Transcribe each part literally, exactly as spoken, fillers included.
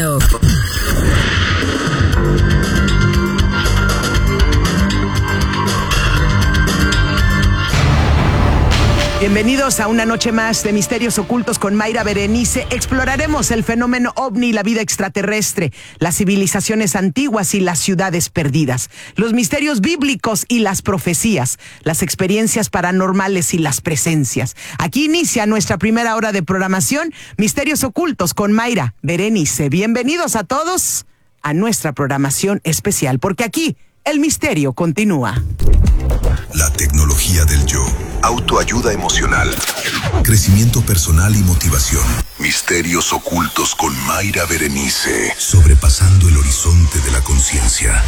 Bienvenidos a una noche más de Misterios Ocultos con Mayra Berenice. Exploraremos el fenómeno ovni, la vida extraterrestre, las civilizaciones antiguas y las ciudades perdidas, los misterios bíblicos y las profecías, las experiencias paranormales y las presencias. Aquí inicia nuestra primera hora de programación, Misterios Ocultos con Mayra Berenice. Bienvenidos a todos a nuestra programación especial, porque aquí el misterio continúa. La tecnología del yo, autoayuda emocional, crecimiento personal y motivación. Misterios Ocultos con Mayra Berenice, sobrepasando el horizonte de la conciencia.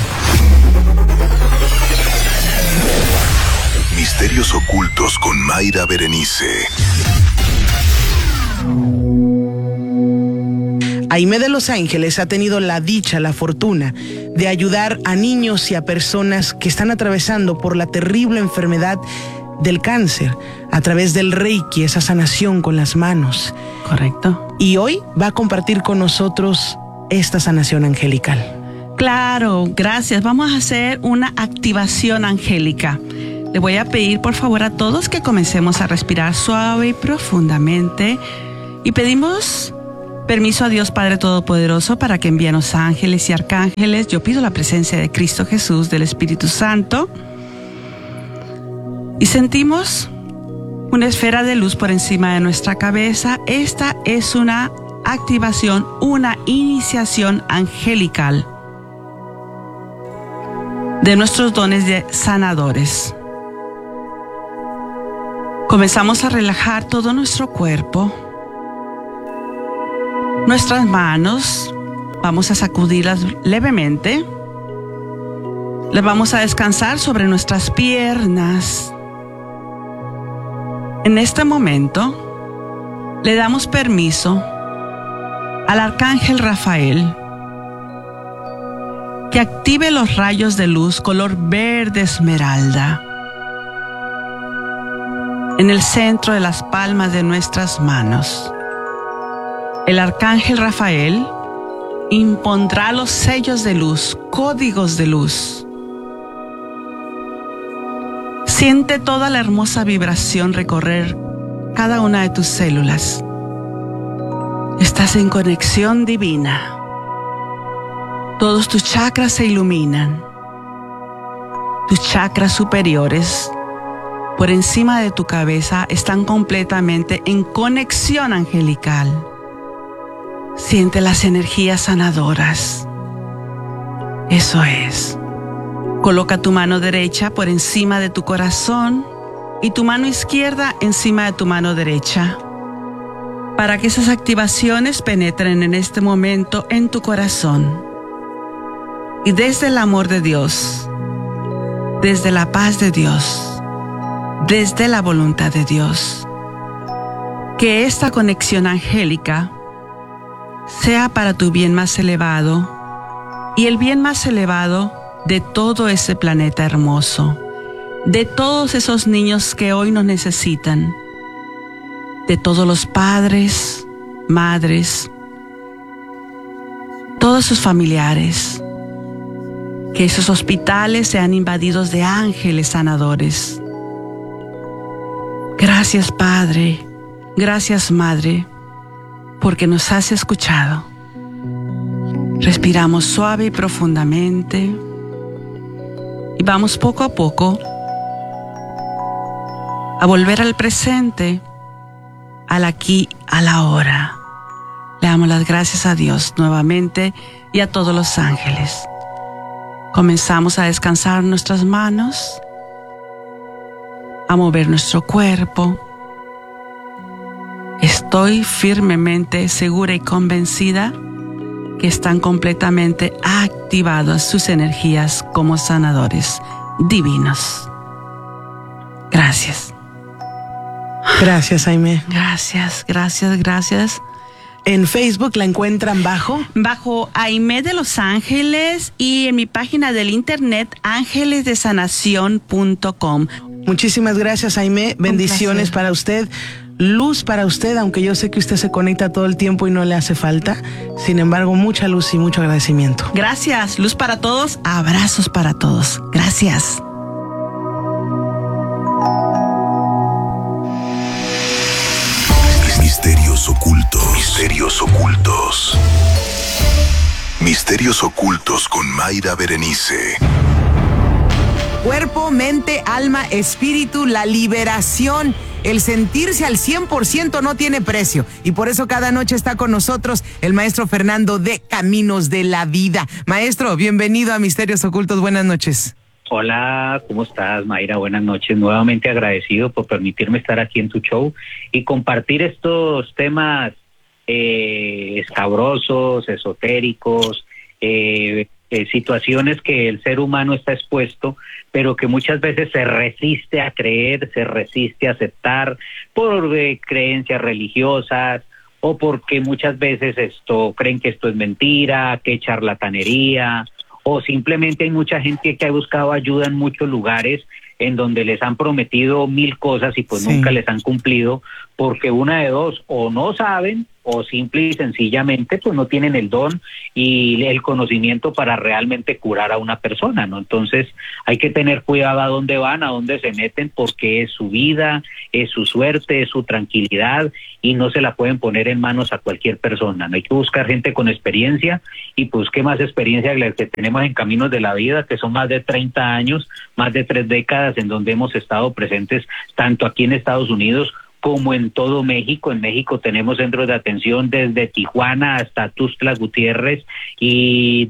Misterios Ocultos con Mayra Berenice. Aimé de Los Ángeles ha tenido la dicha, la fortuna de ayudar a niños y a personas que están atravesando por la terrible enfermedad del cáncer a través del Reiki, esa sanación con las manos. Correcto. Y hoy va a compartir con nosotros esta sanación angelical. Claro, gracias. Vamos a hacer una activación angélica. Le voy a pedir por favor a todos que comencemos a respirar suave y profundamente y pedimos permiso a Dios Padre Todopoderoso para que envíe a los ángeles y arcángeles. Yo pido la presencia de Cristo Jesús, del Espíritu Santo. Y sentimos una esfera de luz por encima de nuestra cabeza. Esta es una activación, una iniciación angelical de nuestros dones de sanadores. Comenzamos a relajar todo nuestro cuerpo. Nuestras manos, vamos a sacudirlas levemente. Las vamos a descansar sobre nuestras piernas. En este momento, le damos permiso al Arcángel Rafael que active los rayos de luz color verde esmeralda en el centro de las palmas de nuestras manos. El Arcángel Rafael impondrá los sellos de luz, códigos de luz. Siente toda la hermosa vibración recorrer cada una de tus células. Estás en conexión divina. Todos tus chakras se iluminan. Tus chakras superiores, por encima de tu cabeza, están completamente en conexión angelical. Siente las energías sanadoras. Eso es. Coloca tu mano derecha por encima de tu corazón y tu mano izquierda encima de tu mano derecha, para que esas activaciones penetren en este momento en tu corazón. Y desde el amor de Dios, desde la paz de Dios, desde la voluntad de Dios, que esta conexión angélica sea para tu bien más elevado y el bien más elevado de todo ese planeta hermoso, de todos esos niños que hoy nos necesitan, de todos los padres, madres, todos sus familiares, que esos hospitales sean invadidos de ángeles sanadores. Gracias, Padre, gracias, Madre, porque nos has escuchado. Respiramos suave y profundamente y vamos poco a poco a volver al presente, al aquí, a la ahora. Le damos las gracias a Dios nuevamente y a todos los ángeles. Comenzamos a descansar nuestras manos, a mover nuestro cuerpo. Estoy firmemente segura y convencida que están completamente activadas sus energías como sanadores divinos. Gracias. Gracias, Aimé. Gracias, gracias, gracias. En Facebook la encuentran bajo Bajo Aimé de Los Ángeles y en mi página del internet ángeles de sanación punto com. Muchísimas gracias, Aimé. Bendiciones para usted. luz para usted, aunque yo sé que usted se conecta todo el tiempo y no le hace falta. Sin embargo, mucha luz y mucho agradecimiento. Gracias, luz para todos, abrazos para todos. Gracias. Misterios ocultos. Misterios ocultos. Misterios ocultos con Mayra Berenice. Cuerpo, mente, alma, espíritu, la liberación, el sentirse al cien por ciento no tiene precio. Y por eso cada noche está con nosotros el maestro Fernando de Caminos de la Vida. Maestro, bienvenido a Misterios Ocultos. Buenas noches. Hola, ¿cómo estás, Mayra? Buenas noches. Nuevamente agradecido por permitirme estar aquí en tu show y compartir estos temas eh, escabrosos, esotéricos, eh, eh, situaciones que el ser humano está expuesto, pero que muchas veces se resiste a creer, se resiste a aceptar por eh, creencias religiosas o porque muchas veces esto creen que esto es mentira, que es charlatanería, o simplemente hay mucha gente que ha buscado ayuda en muchos lugares en donde les han prometido mil cosas y pues sí, nunca les han cumplido, porque una de dos, o no saben, o simple y sencillamente pues no tienen el don y el conocimiento para realmente curar a una persona, ¿no? Entonces hay que tener cuidado a dónde van, a dónde se meten, porque es su vida, es su suerte, es su tranquilidad y no se la pueden poner en manos a cualquier persona, ¿no? Hay que buscar gente con experiencia y pues qué más experiencia que la que tenemos en Caminos de la Vida, que son más de treinta años, más de tres décadas en donde hemos estado presentes tanto aquí en Estados Unidos como en todo México. En México tenemos centros de atención desde Tijuana hasta Tuxtla Gutiérrez y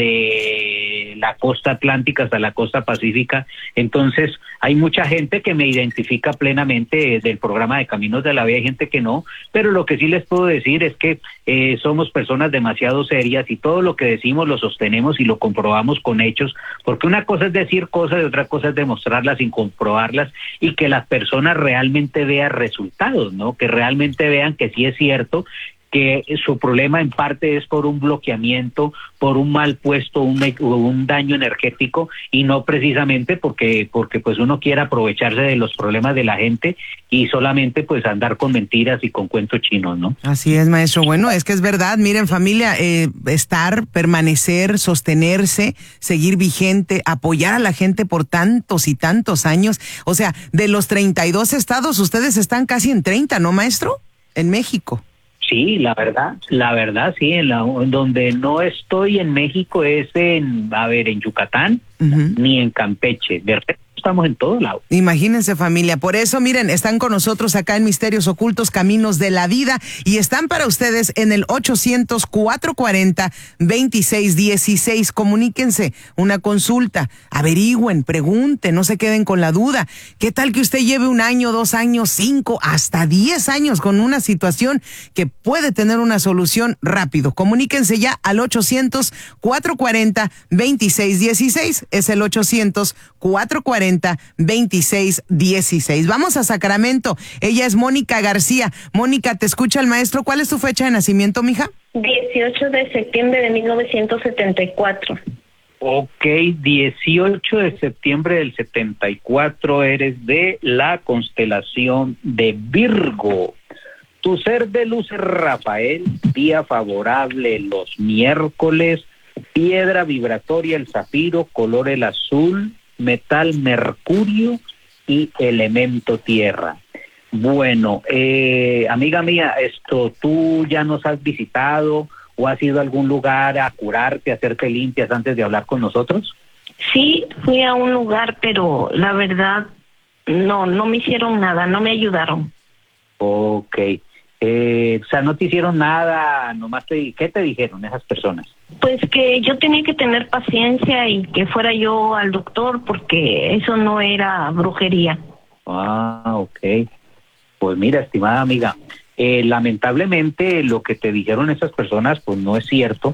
desde la costa atlántica hasta la costa pacífica. Entonces hay mucha gente que me identifica plenamente del programa de Caminos de la Vida, hay gente que no, pero lo que sí les puedo decir es que eh, somos personas demasiado serias y todo lo que decimos lo sostenemos y lo comprobamos con hechos, porque una cosa es decir cosas y otra cosa es demostrarlas sin comprobarlas y que las personas realmente vean resultados, ¿no? Que realmente vean que sí es cierto que su problema en parte es por un bloqueamiento, por un mal puesto, un, un daño energético y no precisamente porque porque pues uno quiera aprovecharse de los problemas de la gente y solamente pues andar con mentiras y con cuentos chinos, ¿no? Así es, maestro. Bueno, es que es verdad. Miren, familia, eh, estar, permanecer, sostenerse, seguir vigente, apoyar a la gente por tantos y tantos años. O sea, de los treinta y dos estados, ustedes están casi en treinta, ¿no, maestro? En México. Sí, la verdad, la verdad, sí, en, la, en donde no estoy en México es en, a ver, en Yucatán, uh-huh, ni en Campeche, de resto estamos en todos lados. Imagínense, familia, por eso, miren, están con nosotros acá en Misterios Ocultos, Caminos de la Vida, y están para ustedes en el ochocientos, cuatrocientos cuarenta, veintiséis dieciséis, comuníquense, una consulta, averigüen, pregunten, no se queden con la duda. ¿Qué tal que usted lleve un año, dos años, cinco, hasta diez años con una situación que puede tener una solución rápido? Comuníquense ya al ochocientos, cuatrocientos cuarenta, veintiséis dieciséis, es el ochocientos, cuatrocientos cuarenta, veintiséis dieciséis. Vamos a Sacramento. Ella es Mónica García. Mónica, te escucha el maestro. ¿Cuál es tu fecha de nacimiento, mija? dieciocho de septiembre de mil novecientos setenta y cuatro. Ok, dieciocho de septiembre del setenta y cuatro, eres de la constelación de Virgo. Tu ser de luz es Rafael, día favorable los miércoles, piedra vibratoria el zafiro, color el azul, metal mercurio y elemento tierra. Bueno, eh, amiga mía, esto, ¿tú ya nos has visitado o has ido a algún lugar a curarte, a hacerte limpias antes de hablar con nosotros? Sí, fui a un lugar, pero la verdad, no, no me hicieron nada, no me ayudaron. Ok, eh, o sea, no te hicieron nada, nomás te, ¿qué te dijeron esas personas? Pues que yo tenía que tener paciencia y que fuera yo al doctor porque eso no era brujería. Ah, ok. Pues mira, estimada amiga, eh, lamentablemente lo que te dijeron esas personas pues no es cierto,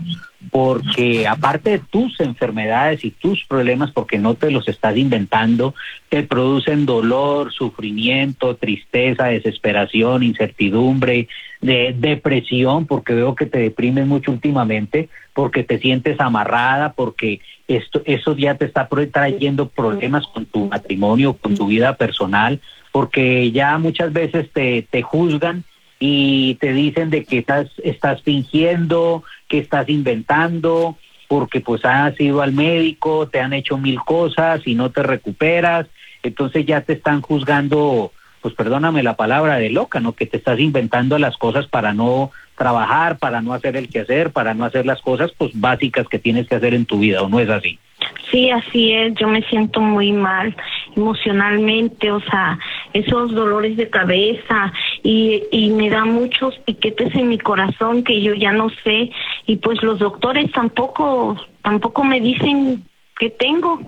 porque aparte de tus enfermedades y tus problemas, porque no te los estás inventando, te producen dolor, sufrimiento, tristeza, desesperación, incertidumbre, de depresión, porque veo que te deprimes mucho últimamente, porque te sientes amarrada, porque esto eso ya te está trayendo problemas con tu matrimonio, con tu vida personal, porque ya muchas veces te, te juzgan y te dicen de que estás, estás fingiendo, que estás inventando, porque pues has ido al médico, te han hecho mil cosas y no te recuperas, entonces ya te están juzgando, pues perdóname la palabra, de loca, ¿no? Que te estás inventando las cosas para no trabajar, para no hacer el quehacer, para no hacer las cosas pues básicas que tienes que hacer en tu vida, ¿o no es así? Sí, así es, yo me siento muy mal emocionalmente, o sea, esos dolores de cabeza y, y me da muchos piquetes en mi corazón que yo ya no sé, y pues los doctores tampoco, tampoco me dicen qué tengo.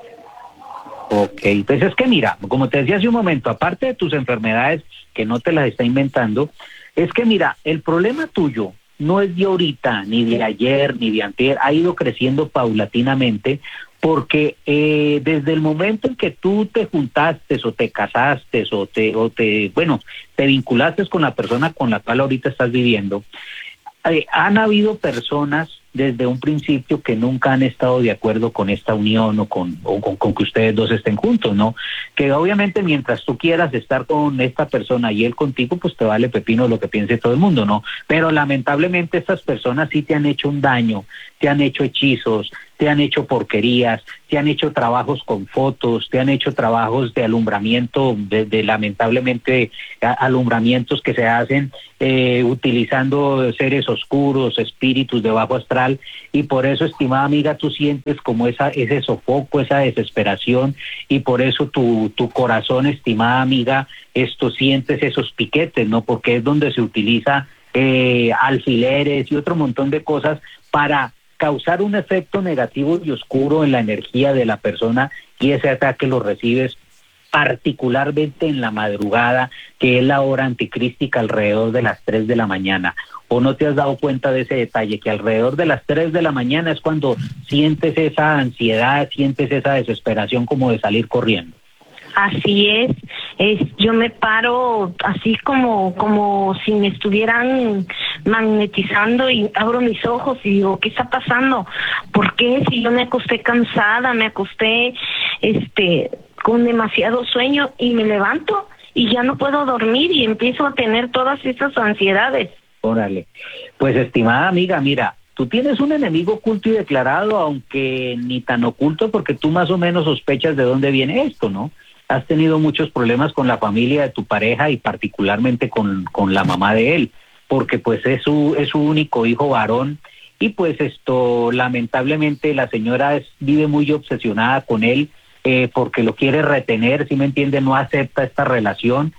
Ok, pues es que mira, como te decía hace un momento, aparte de tus enfermedades que no te las está inventando, es que mira, el problema tuyo no es de ahorita, ni de ayer, ni de antier, ha ido creciendo paulatinamente, porque eh, desde el momento en que tú te juntaste o te casaste o te, o te, bueno, te vinculaste con la persona con la cual ahorita estás viviendo, eh, han habido personas desde un principio que nunca han estado de acuerdo con esta unión o con, o con, con que ustedes dos estén juntos, ¿no? Que obviamente mientras tú quieras estar con esta persona y él contigo, pues te vale pepino lo que piense todo el mundo, ¿no? Pero lamentablemente estas personas sí te han hecho un daño, te han hecho hechizos, te han hecho porquerías, te han hecho trabajos con fotos, te han hecho trabajos de alumbramiento, de, de lamentablemente a, alumbramientos que se hacen eh, utilizando seres oscuros, espíritus de bajo astral, y por eso, estimada amiga, tú sientes como esa ese sofoco, esa desesperación, y por eso tu, tu corazón, estimada amiga, esto sientes esos piquetes, ¿no? Porque es donde se utiliza eh, alfileres y otro montón de cosas para causar un efecto negativo y oscuro en la energía de la persona, y ese ataque lo recibes particularmente en la madrugada, que es la hora anticrística, alrededor de las tres de la mañana. ¿O no te has dado cuenta de ese detalle, que alrededor de las tres de la mañana es cuando sientes esa ansiedad, sientes esa desesperación como de salir corriendo? Así es, es yo me paro así como como si me estuvieran magnetizando y abro mis ojos y digo, ¿qué está pasando? ¿Por qué? Si yo me acosté cansada, me acosté este con demasiado sueño y me levanto y ya no puedo dormir y empiezo a tener todas esas ansiedades. Órale, pues estimada amiga, mira, tú tienes un enemigo oculto y declarado, aunque ni tan oculto, porque tú más o menos sospechas de dónde viene esto, ¿no? Has tenido muchos problemas con la familia de tu pareja y particularmente con, con la mamá de él, porque pues es su, es su único hijo varón, y pues esto, lamentablemente la señora es, vive muy obsesionada con él, eh, porque lo quiere retener, ¿sí me entiende? No acepta esta relación,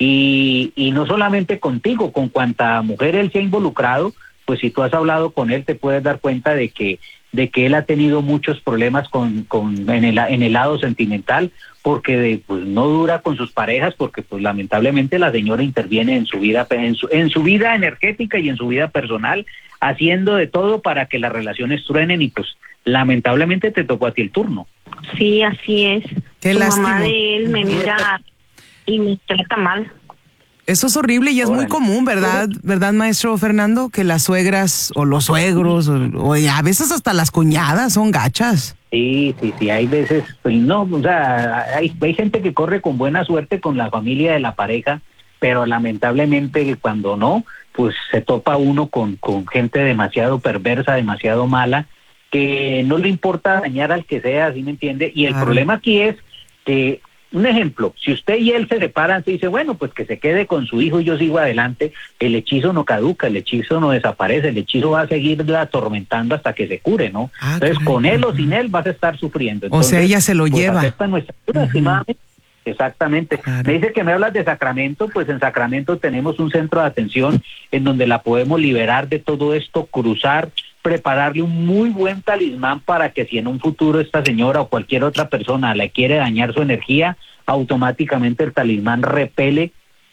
y, y no solamente contigo, con cuanta mujer él se ha involucrado, pues si tú has hablado con él te puedes dar cuenta de que de que él ha tenido muchos problemas con, con en el en el lado sentimental, porque de, pues no dura con sus parejas, porque pues lamentablemente la señora interviene en su vida en su, en su vida energética y en su vida personal, haciendo de todo para que las relaciones truenen, y pues lamentablemente te tocó a ti el turno. Sí, así es. Qué La lástima. mamá de él me mira y me trata mal. Eso es horrible y es muy común, ¿verdad? ¿Verdad, maestro Fernando? Que las suegras o los suegros o, o a veces hasta las cuñadas son gachas. Sí, sí, sí, hay veces, pues no, o sea, hay, hay gente que corre con buena suerte con la familia de la pareja, pero lamentablemente cuando no, pues se topa uno con, con gente demasiado perversa, demasiado mala, que no le importa dañar al que sea, ¿sí me entiende? Y el Claro. problema aquí es que, un ejemplo, si usted y él se separan, se dice, bueno, pues que se quede con su hijo y yo sigo adelante, el hechizo no caduca, el hechizo no desaparece, el hechizo va a seguir atormentando hasta que se cure, ¿no? Ah, Entonces, caray. con él o sin él vas a estar sufriendo. O sea, Entonces, ella se lo pues, lleva. acepta nuestra ayuda, Ujú. estimadamente. Exactamente. Claro. Me dice que me hablas de Sacramento, pues en Sacramento tenemos un centro de atención en donde la podemos liberar de todo esto, cruzar, prepararle un muy buen talismán para que si en un futuro esta señora o cualquier otra persona le quiere dañar su energía, automáticamente el talismán repele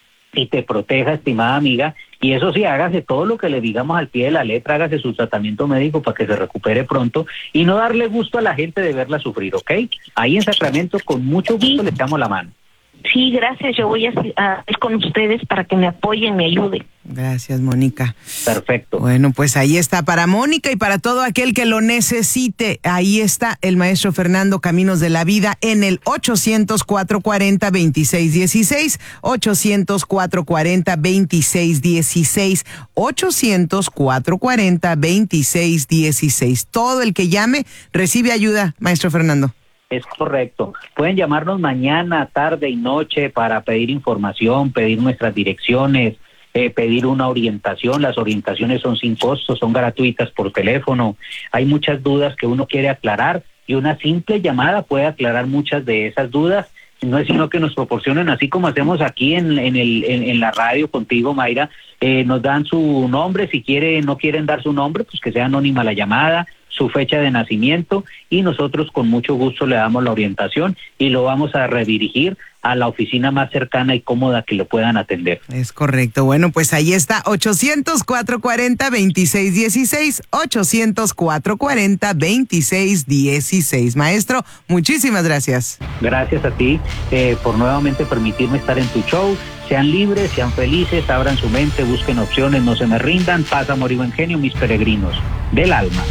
y te proteja, estimada amiga. Y eso sí, hágase todo lo que le digamos al pie de la letra, hágase su tratamiento médico para que se recupere pronto y no darle gusto a la gente de verla sufrir, ¿ok? Ahí en Sacramento con mucho gusto le echamos la mano. Sí, gracias. Yo voy a, a ir con ustedes para que me apoyen, me ayuden. Gracias, Mónica. Perfecto. Bueno, pues ahí está para Mónica y para todo aquel que lo necesite. Ahí está el maestro Fernando Caminos de la Vida en el ochocientos, cuatrocientos cuarenta, veintiséis dieciséis, ochocientos, cuatrocientos cuarenta, veintiséis dieciséis, ochocientos, cuatrocientos cuarenta, veintiséis dieciséis. Todo el que llame recibe ayuda, maestro Fernando. Es correcto. Pueden llamarnos mañana, tarde y noche para pedir información, pedir nuestras direcciones, eh, pedir una orientación. Las orientaciones son sin costo, son gratuitas por teléfono. Hay muchas dudas que uno quiere aclarar y una simple llamada puede aclarar muchas de esas dudas. No es sino que nos proporcionen, así como hacemos aquí en, en, el, en, en la radio contigo, Mayra, eh, nos dan su nombre. Si quiere, no quieren dar su nombre, pues que sea anónima la llamada, su fecha de nacimiento, y nosotros con mucho gusto le damos la orientación y lo vamos a redirigir a la oficina más cercana y cómoda que lo puedan atender. Es correcto. Bueno, pues ahí está, ochocientos, cuatrocientos cuarenta, veintiséis dieciséis, ochocientos, cuatrocientos cuarenta, veintiséis dieciséis. Maestro, muchísimas gracias. Gracias a ti eh, por nuevamente permitirme estar en tu show. Sean libres, sean felices, abran su mente, busquen opciones, no se me rindan. Paz, amor y buen genio, mis peregrinos del alma.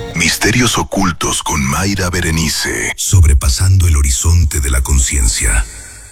Misterios ocultos con Mayra Berenice, sobrepasando el horizonte de la conciencia.